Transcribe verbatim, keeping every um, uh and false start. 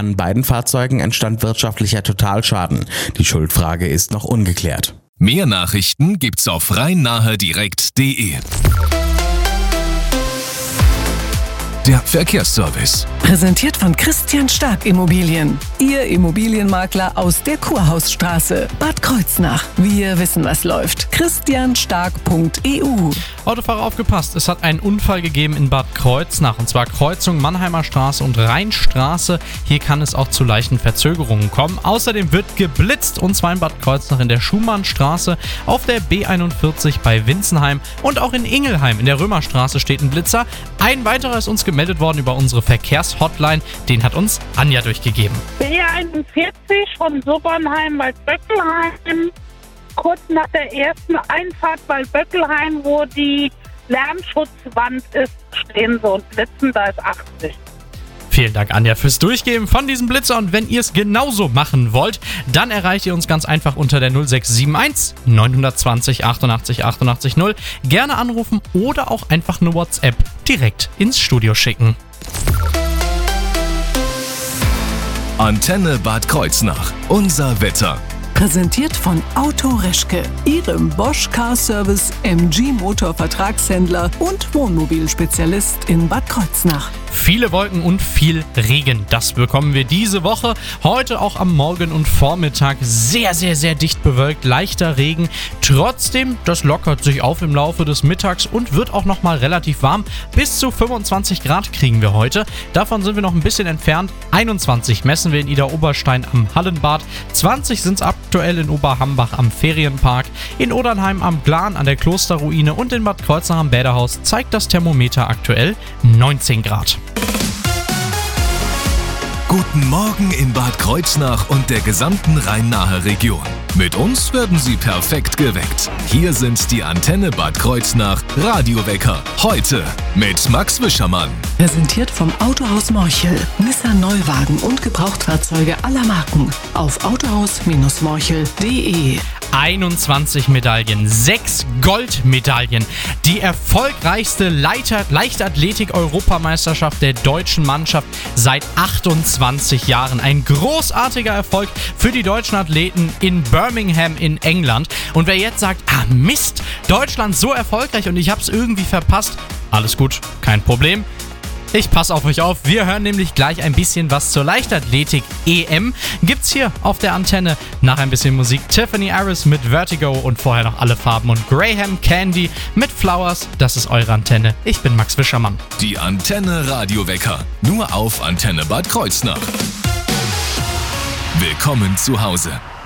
An beiden Fahrzeugen entstand wirtschaftlicher Totalschaden. Die Schuldfrage ist noch ungeklärt. Mehr Nachrichten gibt's auf rhein-nahe-direkt punkt de. Der Verkehrsservice. Präsentiert von Christian Stark Immobilien. Ihr Immobilienmakler aus der Kurhausstraße, Bad Kreuznach. Wir wissen, was läuft. christian stark punkt e u. Autofahrer aufgepasst, es hat einen Unfall gegeben in Bad Kreuznach, und zwar Kreuzung Mannheimer Straße und Rheinstraße. Hier kann es auch zu leichten Verzögerungen kommen. Außerdem wird geblitzt, und zwar in Bad Kreuznach in der Schumannstraße, auf der B einundvierzig bei Winzenheim und auch in Ingelheim in der Römerstraße steht ein Blitzer. Ein weiterer ist uns gemeldet worden über unsere Verkehrshotline, den hat uns Anja durchgegeben. B einundvierzig von Sobernheim bei Böckelheim, kurz nach der ersten Einfahrt bei Böckelheim, wo die Lärmschutzwand ist, stehen so und blitzen, da ist achtzig. Vielen Dank, Anja, fürs Durchgeben von diesem Blitzer, und wenn ihr es genauso machen wollt, dann erreicht ihr uns ganz einfach unter der null sechs sieben eins neun zwei null achtundachtzig achtundachtzig null. Gerne anrufen oder auch einfach eine WhatsApp direkt ins Studio schicken. Antenne Bad Kreuznach. Unser Wetter. Präsentiert von Auto Reschke, Ihrem Bosch Car Service M G Motor Vertragshändler und Wohnmobilspezialist in Bad Kreuznach. Viele Wolken und viel Regen, das bekommen wir diese Woche. Heute auch am Morgen und Vormittag sehr, sehr, sehr dicht bewölkt, leichter Regen. Trotzdem, das lockert sich auf im Laufe des Mittags und wird auch nochmal relativ warm. Bis zu fünfundzwanzig Grad kriegen wir heute. Davon sind wir noch ein bisschen entfernt. einundzwanzig messen wir in Idar-Oberstein am Hallenbad. zwanzig sind es aktuell in Oberhambach am Ferienpark. In Odernheim am Glan an der Klosterruine und in Bad Kreuznach am Bäderhaus zeigt das Thermometer aktuell neunzehn Grad. Guten Morgen in Bad Kreuznach und der gesamten Rhein-Nahe-Region. Mit uns werden Sie perfekt geweckt. Hier sind die Antenne Bad Kreuznach Radiowecker. Heute mit Max Wischermann. Präsentiert vom Autohaus Morchel. Nissan Neuwagen und Gebrauchtfahrzeuge aller Marken. Auf autohaus morchel punkt de. einundzwanzig Medaillen, sechs Goldmedaillen. Die erfolgreichste Leiter- Leichtathletik-Europameisterschaft der deutschen Mannschaft seit achtundzwanzig Jahren. Ein großartiger Erfolg für die deutschen Athleten in Birmingham in England. Und wer jetzt sagt, ah Mist, Deutschland so erfolgreich und ich hab's irgendwie verpasst, alles gut, kein Problem. Ich passe auf euch auf, wir hören nämlich gleich ein bisschen was zur Leichtathletik-E M. Gibt's hier auf der Antenne. Nach ein bisschen Musik Tiffany Harris mit Vertigo und vorher noch Alle Farben und Graham Candy mit Flowers. Das ist eure Antenne. Ich bin Max Wischermann. Die Antenne Radiowecker. Nur auf Antenne Bad Kreuznach. Willkommen zu Hause.